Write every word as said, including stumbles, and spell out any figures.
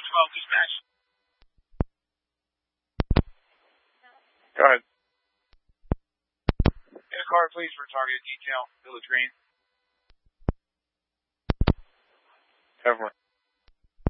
twelve, dispatch. Go ahead. Get a car, please, for targeted detail. Village Green. Definitely.